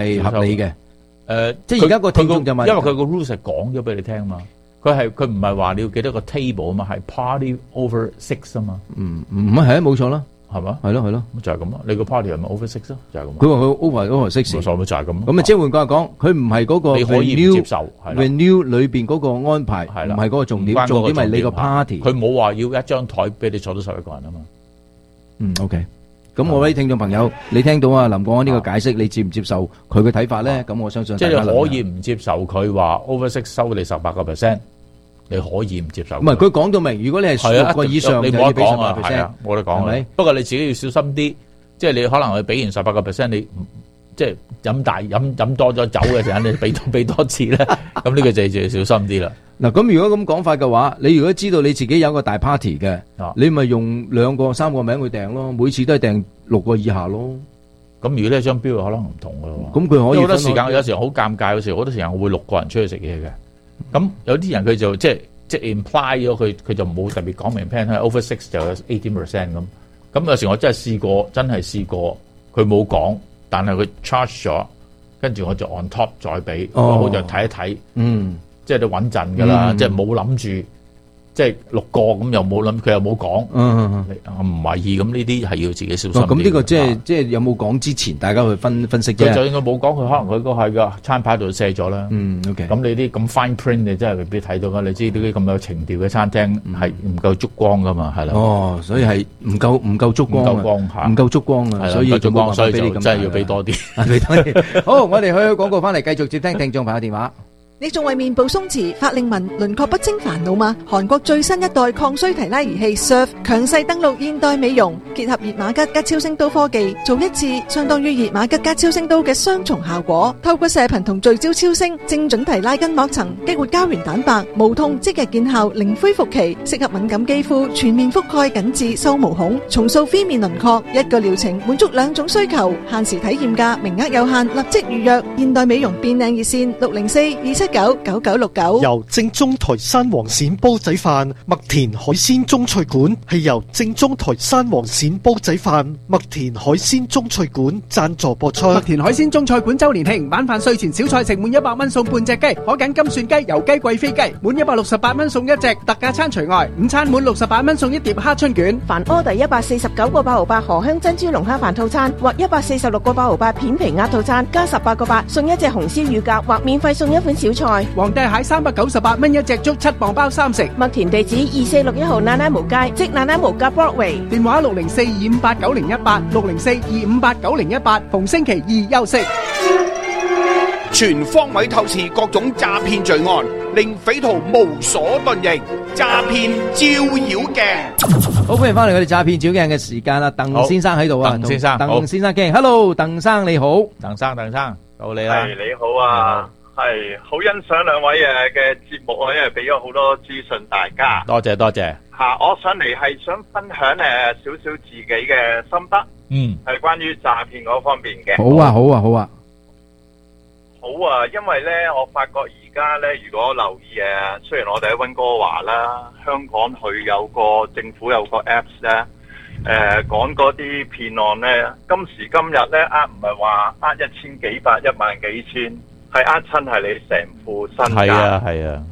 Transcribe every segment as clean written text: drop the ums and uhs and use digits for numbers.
係合理嘅。即係而家個聽眾就問， 因為佢個 rules 係講咗俾你聽嘛，佢唔係話你要記得個 table 啊嘛，係 party over 6啊嘛。 唔係冇錯啦， 係嘛？ 係咯， 咁就係咁咯。你個 party 係咪 over 6咯？就係咁。 佢話佢 over 6， 就係咁。 咁啊，即係換句話講，佢唔係嗰個你可以唔接受 venue 裏邊嗰個安排，唔係嗰個重點，重點係你個 party。 佢冇話要一張台俾你坐到11個人啊嘛。 OK。咁我位聽眾朋友，你聽到啊林國安呢個解釋，你接唔接受佢嘅睇法咧？咁我相信即係可以唔接受佢話 over 6收你18%，你可以唔接受。 唔係佢講到明，如果你係6個以上， 你冇得講啊，係啊，冇得講。 係咪？ 不過你自己要小心啲，即係你可能係俾完18%，你即係飲多咗酒嘅時候，你俾多次咧，咁呢個就要小心啲啦。 嗱，咁如果咁講法嘅話，你如果知道你自己有個大 party 嘅，你咪用2個3個名去訂咯，每次都係訂6個以下咯。 咁如果呢張標可能唔同噶咯。 咁佢可以好多時間，有時好尷尬，有時好多時間我會6個人出去食嘢嘅。咁有啲人佢就即係 imply 咗佢就冇特別講明 plan over 6就有18% 咁。咁有時我真係試過，佢冇講，但係佢 charge 咗，跟住我就 on top 再俾，我就睇一睇。即係都穩陣㗎啦，即係冇諗住，即係6個咁又冇諗，佢又冇講，唔懷疑咁呢啲係要自己小心。 咁呢個即係有冇講之前，大家去分析啫。 佢就應該冇講，佢可能佢個係個餐牌度寫咗啦。 OK。 咁你啲咁 fine print 你真係未必睇到㗎。你知呢啲咁有情調嘅餐廳係唔夠燭光㗎嘛，係啦。 所以係唔夠燭光，唔夠燭光啊，所以就冇辦法俾你咁。 真係要俾多啲。 好，我哋去廣告翻嚟，繼續接聽聽眾朋友電話。 你仲為面部鬆弛、法令紋、輪廓不清煩惱嗎？韓國最新一代抗衰提拉儀器 Surf 強勢登陸現代美容，結合熱瑪吉加超聲刀科技，做一次相當於熱瑪吉加超聲刀嘅雙重效果。透過射頻同聚焦超聲，精準提拉筋膜層，激活膠原蛋白，無痛即日見效，零恢復期，適合敏感肌膚，全面覆蓋緊致收毛孔，重塑phía面輪廓。一個療程滿足2種需求，限時體驗價，名額有限，立即預約。現代美容變靚熱線604-279-9969。 由正宗台山黃鱔煲仔飯、麥田海鮮中菜館係由正宗台山黃鱔煲仔飯、麥田海鮮中菜館贊助播出。 麥田海鮮中菜館周年慶，晚飯睡前小菜食滿100蚊送半隻雞，可揀金蒜雞、油雞、貴妃雞，滿168蚊送一隻，特價餐除外。午餐滿68蚊送一碟蝦春卷。 凡order 149個8毫8荷香珍珠龍蝦飯套餐或146個8毫8片皮鴨套餐，加18個8送一隻紅燒乳鴿或免費送一款小菜。 皇帝蟹398蚊一隻，粥7磅包3食。 麥田地址2461號奶奶毛街，即奶奶毛街 Broadway。 電話604-258-9018 604-258-9018，逢星期二休息。 全方位透視各種詐騙罪案，令匪徒無所遁形。詐騙照妖鏡。 好，歡迎翻嚟我哋詐騙照鏡嘅時間啦，鄧先生喺度啊，鄧先生傾 ，Hello，鄧生你好， 鄧生到你啦， 你好啊。係好欣賞兩位嘅節目啊，因為俾咗好多資訊大家。 多謝吓，我上嚟係想分享少少自己嘅心得，係關於詐騙嗰方面嘅。 好啊， 因為咧我發覺而家咧，如果留意雖然我哋喺溫哥華啦，香港佢有個政府有個 Apps 咧，講嗰啲騙案咧，今時今日咧唔係話1000幾百、1萬幾千。係親係你成副身家。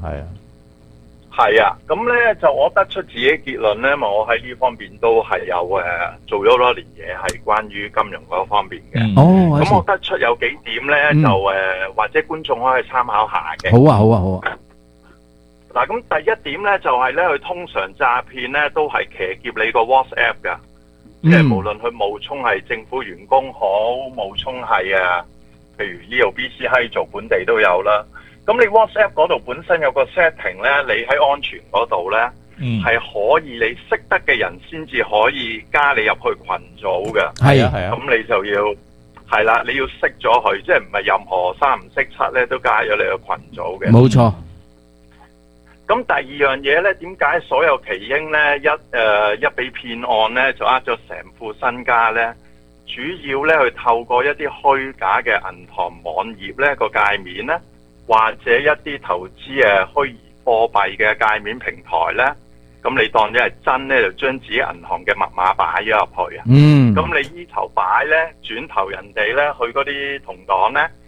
係啊，咁咧就我得出自己結論咧，我喺呢方面都係有做咗好多年嘢，係關於金融嗰方面嘅。咁我得出有幾點咧，就或者觀眾可以參考下嘅。 好啊。 嗱，咁第一點咧就係咧，佢通常詐騙咧都係騎劫你個 WhatsApp 噶，即係無論佢冒充係政府員工好，冒充係譬如呢度 BC 喺做本地都有啦，咁你 WhatsApp 嗰度本身有個 setting 咧，你喺安全嗰度咧，係可以你識得嘅人先至可以加你入去群組嘅。 係啊， 咁你就要係啦，你要識咗佢，即係唔係任何3唔識7咧都加咗你個群組嘅。 冇錯。 咁第二樣嘢咧，點解所有奇英咧一俾騙案咧就咗成副身家咧？主要咧去透過一啲虛假嘅銀行網頁咧個界面咧，或者一啲投資虛擬貨幣嘅界面平台咧， 咁你當咗係真咧，就將自己銀行嘅密碼擺咗入去啊。 嗯， 咁你依頭擺咧，轉頭人哋咧去嗰啲同黨咧，